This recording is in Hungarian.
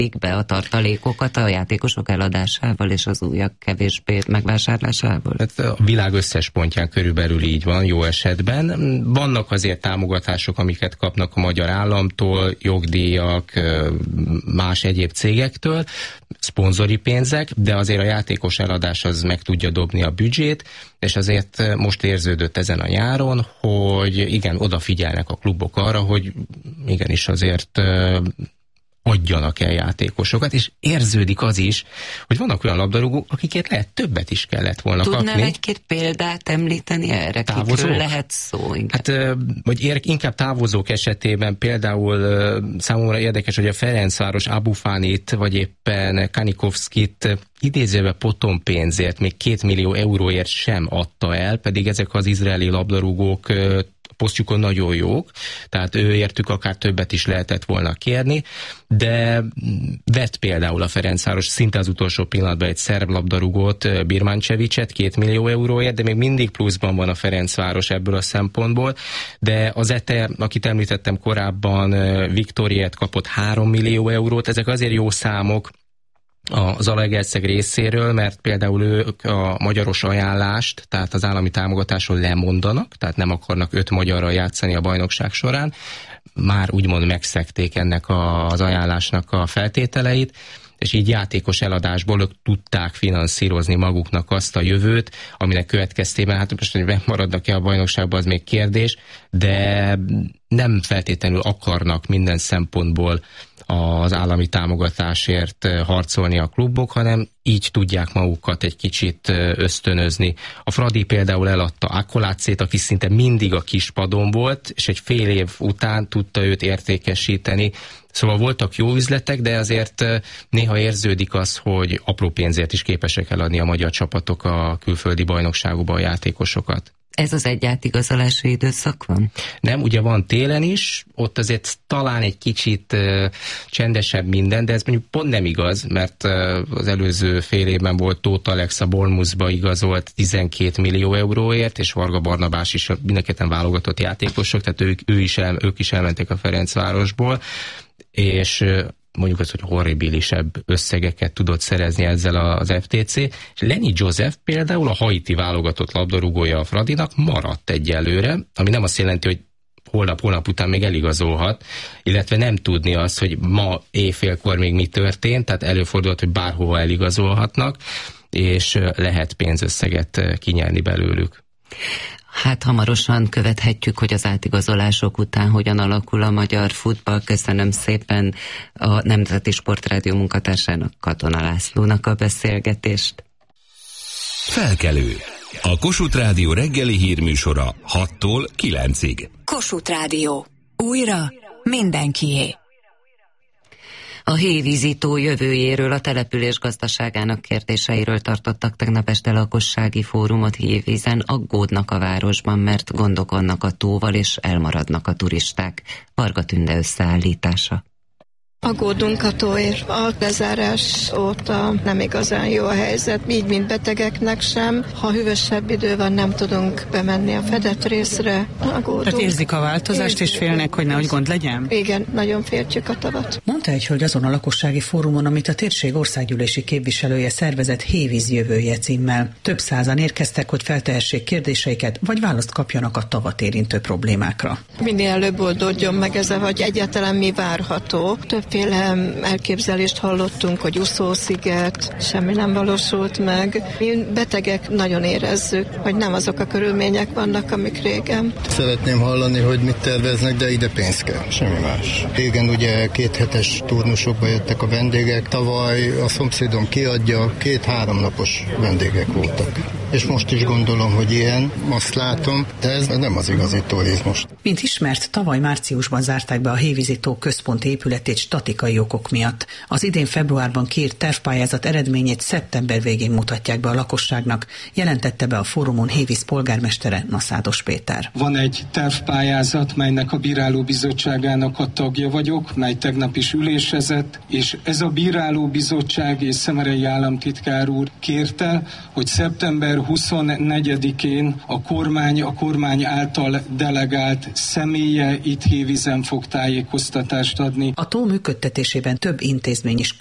fedezik be a tartalékokat a játékosok eladásával és az újak kevésbé megvásárlásával? Hát a világ összes pontján körülbelül így van, jó esetben. Vannak azért támogatások, amiket kapnak a magyar államtól, jogdíjak, más egyéb cégektől, szponzori pénzek, de azért a játékos eladás az meg tudja dobni a büdzsét, és azért most érződött ezen a nyáron, hogy igen, odafigyelnek a klubok arra, hogy igenis azért adjanak el játékosokat, és érződik az is, hogy vannak olyan labdarúgók, akikért lehet többet is kellett volna kapni. Tudnál egy-két példát említeni erre? Kikről lehet szó? Inkább? Hát, vagy inkább távozók esetében például számomra érdekes, hogy a Ferencváros Abufánit, vagy éppen Kanikovszkit idézőben potonpénzért, még 2 millió euróért sem adta el, pedig ezek az izraeli labdarúgók posztjukon nagyon jók, tehát őértük akár többet is lehetett volna kérni, de vett például a Ferencváros szinte az utolsó pillanatban egy szerb labdarúgót, Birmančevićet 2 millió euróért, de még mindig pluszban van a Ferencváros ebből a szempontból, de az ETE, akit említettem korábban, Viktoriát kapott 3 millió eurót, ezek azért jó számok az Zalaegerszeg részéről, mert például ők a magyaros ajánlást, tehát az állami támogatásról lemondanak, tehát nem akarnak 5 magyarral játszani a bajnokság során, már úgymond megszegték ennek az ajánlásnak a feltételeit, és így játékos eladásból ők tudták finanszírozni maguknak azt a jövőt, aminek következtében, hát most, hogy megmaradnak-e a bajnokságban, az még kérdés, de nem feltétlenül akarnak minden szempontból az állami támogatásért harcolni a klubok, hanem így tudják magukat egy kicsit ösztönözni. A Fradi például eladta Akkolácét, aki szinte mindig a kispadon volt, és egy fél év után tudta őt értékesíteni. Szóval voltak jó üzletek, de azért néha érződik az, hogy apró pénzért is képesek eladni a magyar csapatok a külföldi bajnokságokban a játékosokat. Ez az egy átigazolási időszak van? Nem, ugye van télen is, ott azért talán egy kicsit csendesebb minden, de ez mondjuk pont nem igaz, mert az előző fél évben volt Tóth Alex a Bournemouthba igazolt 12 millió euróért, és Varga Barnabás is mindenképpen válogatott játékosok, tehát ők is elmentek a Ferencvárosból, és mondjuk az, hogy horribilisebb összegeket tudott szerezni ezzel az FTC, és Lenny Joseph például a haiti válogatott labdarúgója a Fradinak maradt egyelőre, ami nem azt jelenti, hogy holnap után még eligazolhat, illetve nem tudni azt, hogy ma éjfélkor még mi történt, tehát előfordulhat, hogy bárhova eligazolhatnak, és lehet pénzösszeget kinyerni belőlük. Hát hamarosan követhetjük, hogy az átigazolások után hogyan alakul a magyar futball. Köszönöm szépen a Nemzeti Sportrádió munkatársának, Katona Lászlónak a beszélgetést. Felkelő. A Kossuth Rádió reggeli hírműsora 6-tól 9-ig. Kossuth Rádió. Újra mindenkié. A hévízitó jövőjéről, a település gazdaságának kérdéseiről tartottak tegnap este lakossági fórumot Hévízen. Aggódnak a városban, mert gondok vannak a tóval, és elmaradnak a turisták. Varga Tünde összeállítása. Aggódunk a tóért. A lezárás óta nem igazán jó a helyzet, így mint betegeknek sem. Ha hűvösebb idő van, nem tudunk bemenni a fedett részre. Aggódunk. Tehát érzik a változást, és félnek, hogy nehogy gond legyen? Igen, nagyon féltjük a tavat. Mondta egy hölgy azon a lakossági fórumon, amit a térség országgyűlési képviselője szervezett Hévíz jövője címmel. Több százan érkeztek, hogy feltehessék kérdéseiket, vagy választ kapjanak a tavat érintő problémákra. Minél előbb oldódjon meg ez, vagy egyáltalán mi várható. Többféle elképzelést hallottunk, hogy úszósziget, semmi nem valósult meg. Mi betegek nagyon érezzük, hogy nem azok a körülmények vannak, amik régen. Szeretném hallani, hogy mit terveznek, de ide pénz kell, semmi más. Régen ugye 2 hetes turnusokba jöttek a vendégek, tavaly a szomszédom kiadja, 2-3 napos vendégek voltak. És most is gondolom, hogy ilyen, azt látom, de ez nem az igazi turizmus. Mint ismert, tavaly márciusban zárták be a Hévízi tó központi épületét statikai okok miatt. Az idén februárban kiírt tervpályázat eredményét szeptember végén mutatják be a lakosságnak, jelentette be a fórumon Hévíz polgármestere, Naszádos Péter. Van egy tervpályázat, melynek a bírálóbizottságának a tagja vagyok, mely tegnap is ülésezett, és ez a bírálóbizottság és Szemerei államtitkár úr kérte, hogy szeptember 24-én a kormány által delegált személye itt Hévízen fog tájékoztatást adni. A tó működtetésében több intézmény is